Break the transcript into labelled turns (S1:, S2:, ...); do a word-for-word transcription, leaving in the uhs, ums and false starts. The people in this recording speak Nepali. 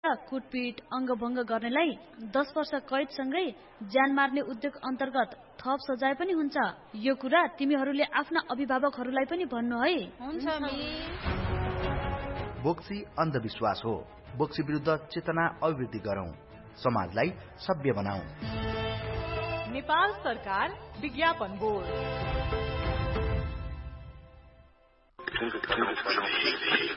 S1: कुटपिट अङ्गभङ्ग गर्नेलाई दस वर्ष कैदसँगै ज्यान मार्ने उद्योग अन्तर्गत थप सजाय पनि हुन्छ। यो कुरा तिमीहरूले आफ्ना अभिभावकहरूलाई पनि भन्नु है।
S2: हुन्छ मिस।
S3: बोक्सी अन्धविश्वास हो। बोक्सी विरुद्ध चेतना अभिवृद्धि गरौं, समाजलाई सभ्य बनाऊ।
S4: नेपाल सरकार विज्ञापन बोर्ड।